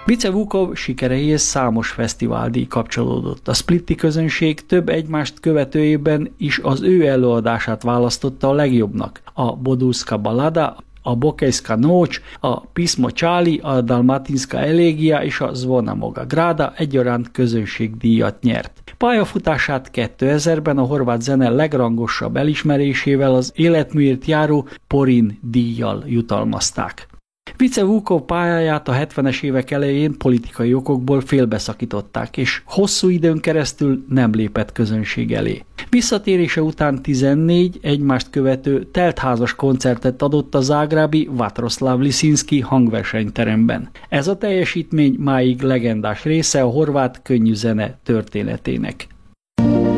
Vice Vukov sikereihez számos fesztiváldíj kapcsolódott. A splitti közönség több egymást követőjében is az ő előadását választotta a legjobbnak. A Bodulska balada, a Bokejska nocs, a Pismo Charlie, a Dalmatinska elegia és a Zvona Moga Grada egyaránt közönségdíjat nyert. Pályafutását 2000-ben a horvát zene legrangosabb elismerésével, az életműért járó Porin díjjal jutalmazták. Vice Vukov pályáját a 70-es évek elején politikai okokból félbeszakították, és hosszú időn keresztül nem lépett közönség elé. Visszatérése után 14 egymást követő teltházas koncertet adott a zágrábi Vatroslav Lisinski hangversenyteremben. Ez a teljesítmény máig legendás része a horvát könnyűzene történetének.